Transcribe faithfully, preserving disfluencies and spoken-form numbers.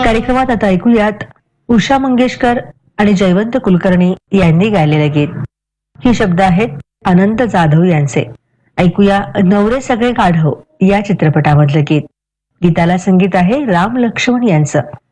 कार्यक्रमात आता ऐकूयात उषा मंगेशकर आणि जयवंत कुलकर्णी यांनी गायलेले गीत. ही शब्द आहेत अनंत जाधव यांचे. ऐकूया नवरे सगळे गाढव या चित्रपटामधलं गीत. गीताला संगीत आहे राम लक्ष्मण यांचं.